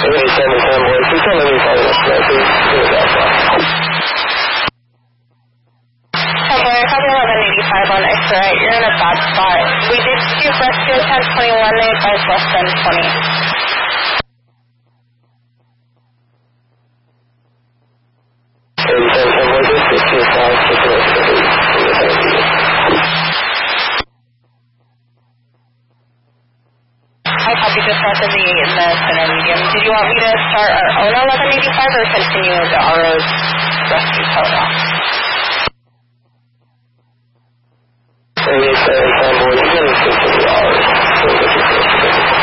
boys. Please tell me you're calling us today. Please do it that far. Boy, copy 1185 on X-ray. You're in a bad spot. We did do rescue at 1021. They advised less than 20. I copy just left in the center medium. Did you want me to start our own 1185 or continue the RO's rescue code off?